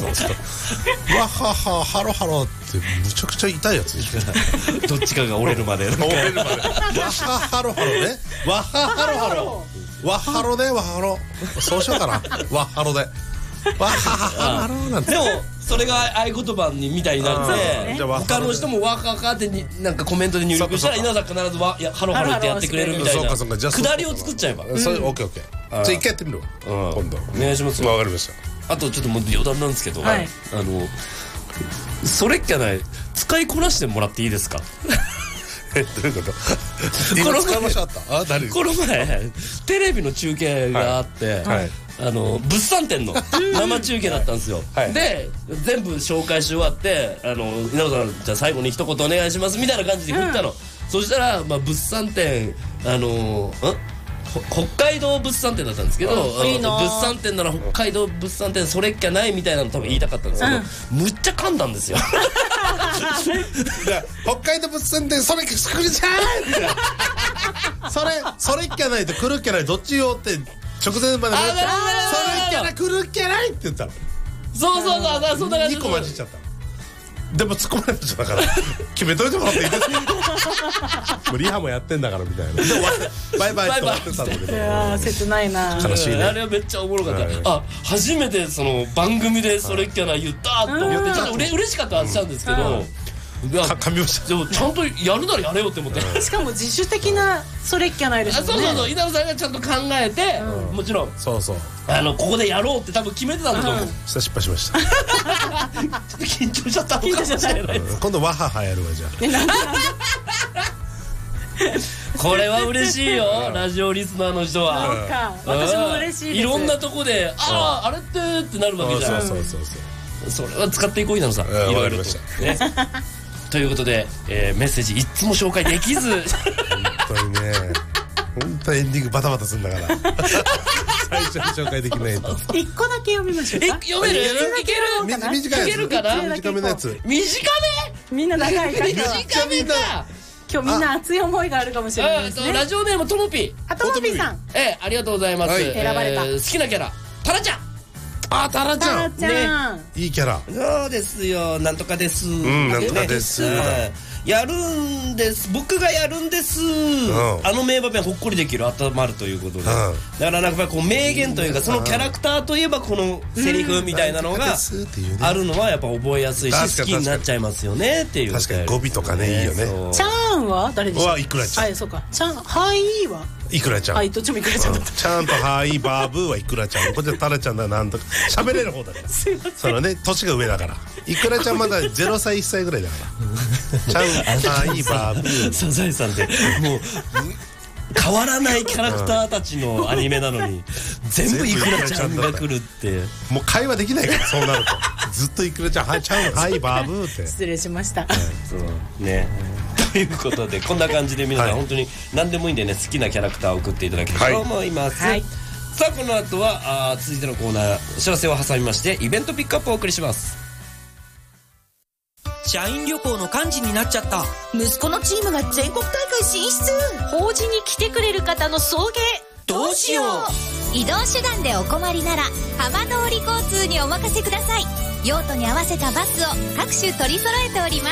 っつってわははハロハロってむちゃくちゃ痛いやつでしょ。 どっちかが折れるまで折れるまでわはハロハロね、わはハロハロ、わはろでわはろ、そうしようかな、わはろでわははろなんて。 でもそれが合言葉にみたいになって他の人もわははってなんかコメントで入力したら稲田さん必ずハロハロってやってくれるみたいなくだりを作っちゃえば。 それオッケーオッケー。じゃあ一回やってみるわ今度。 お願いします。 わかりました。 あとちょっともう余談なんですけど、それっきゃない使いこなしてもらっていいですか。 どういうこと。今使いましょうあった。あ、誰。 この前テレビの中継があって物産展の生中継だったんですよ。で全部紹介し終わって稲田さんじゃあ最後に一言お願いしますみたいな感じで振ったの。そしたら物産展北海道物産展だったんですけど、物産展なら北海道物産展それっきゃないみたいなの多分言いたかったんですけど、むっちゃ噛んだんですよ。 北海道物産展それ作りちゃう。それっきゃないと来るっきゃないどっちよって直前までそれっきゃない来るっきゃないって言ったの。 そうそんな感じ。 2個混じっちゃった。でも突っ込まれたじゃんだから決めといてもらっていいですか。もうリハもやってんだからみたいな。でバイバイって終わってたんだけど。 いや切ないな。 悲しいね。 あれはめっちゃおもろかった。あ、初めてその番組でそれっきゃない言ったと思ってちょっと嬉しかったはずなんですけど。 噛みました。 でもちゃんとやるならやれよって思って。 しかも自主的なそれっきゃないですもんね。 そう稲田さんがちゃんと考えてもちろんそうここでやろうって多分決めてたんだと思う。 失敗しました。 ちょっと緊張しちゃったのかもしれない。 今度ワハハやるわじゃあ。これは嬉しいよラジオリスナーの人は。 そうか、私も嬉しいです。 いろんなとこであれってなるわけじゃん。それは使っていこう稲田さん。いろいろとね。ということでメッセージいつも紹介できず。 本当にね。本当エンディングバタバタするんだから。最初に紹介できないと。 一個だけ読みましょうか。 読める？いける？ 短いやつ。 いけるかな？ 短めのやつ。 短め？ みんな長いから。 短めか。 今日みんな熱い思いがあるかもしれないですね。 ラジオネームともぴ。 ともぴさん。 ありがとうございます。 選ばれた。 好きなキャラタラちゃん。 あ、タラちゃん。いいキャラ。 そうですよ。なんとかです。 なんとかです。 やるんです。僕がやるんです。名場面ほっこりできる温まるということで。だからなんかこう名言というかそのキャラクターといえばこのセリフみたいなのがあるのはやっぱ覚えやすいし好きになっちゃいますよねっていう。 確かに語尾とかねいいよね。 ちゃんは誰でした？ いくらちゃん。 はい、そうか。ちゃんはいはいくらちゃん。 はい、どっちもいくらちゃんだった。 ちゃんとはいバーブーはいくらちゃん。こっちはタラちゃんだなんとか喋れる方だから。 すいません。 そのね年が上だから。いくらちゃんまだ0歳1歳ぐらいだから。ちゃんはいバーブー。 サザエさんってもう変わらないキャラクターたちのアニメなのに全部いくらちゃんが来るってもう会話できないからそうなるとずっといくらちゃんはいちゃんはいバーブーって失礼しました。 そうね。ということでこんな感じで皆さん本当に何でもいいんでね好きなキャラクターを送っていただければと思います。さあこの後は続いてのコーナーお知らせを挟みましてイベントピックアップをお送りします。 社員旅行の幹事になっちゃった。 息子のチームが全国大会進出。法事に来てくれる方の送迎。 どうしよう。移動手段でお困りなら浜通り交通にお任せください。用途に合わせたバスを各種取り揃えております。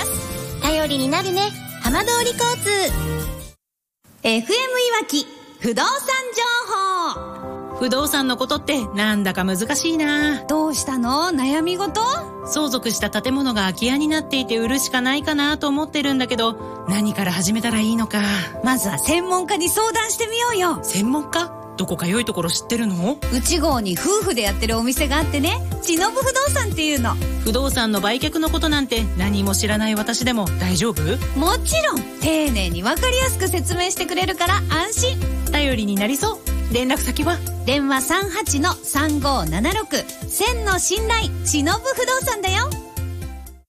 頼りになるね浜通り交通。 FM いわき不動産情報。 不動産のことってなんだか難しいな。 どうしたの？悩み事？ 相続した建物が空き家になっていて売るしかないかなと思ってるんだけど何から始めたらいいのか。 まずは専門家に相談してみようよ。 専門家？どこか良いところ知ってるの？ 内郷に夫婦でやってるお店があってね、しのぶ不動産っていうの。 不動産の売却のことなんて何も知らない私でも大丈夫？ もちろん丁寧に分かりやすく説明してくれるから安心。 頼りになりそう。連絡先は電話 38-3576 1000の信頼しのぶ不動産だよ。